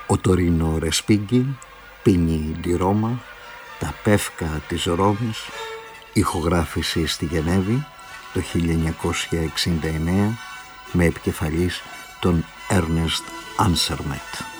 Ο Τωρίνο Ρεσπίγκι, Πίνι ντι Ρώμα, τα Πεύκα της Ρώμης, ηχογράφηση στη Γενέβη το 1969 με επικεφαλής τον Έρνεστ Άνσερμετ.